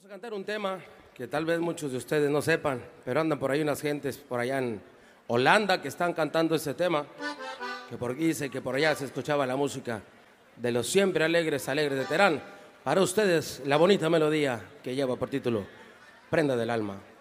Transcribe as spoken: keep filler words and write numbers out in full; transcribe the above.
Vamos a cantar un tema que tal vez muchos de ustedes no sepan, pero andan por ahí unas gentes por allá en Holanda que están cantando ese tema, que por aquí dice que por allá se escuchaba la música de los siempre alegres, alegres de Terán. Para ustedes, la bonita melodía que lleva por título Prenda del Alma.